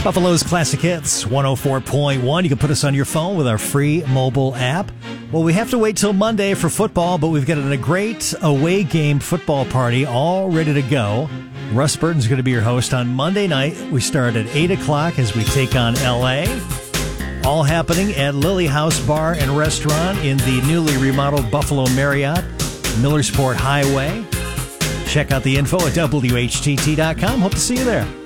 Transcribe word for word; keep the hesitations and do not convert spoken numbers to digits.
Buffalo's Classic Hits, one oh four point one. You can put us on your phone with our free mobile app. Well, we have to wait till Monday for football, but we've got a great away game football party all ready to go. Russ Burton's going to be your host on Monday night. We start at eight o'clock as we take on L A. All happening at Lily House Bar and Restaurant in the newly remodeled Buffalo Marriott, Millersport Highway. Check out the info at W H T T dot com. Hope to see you there.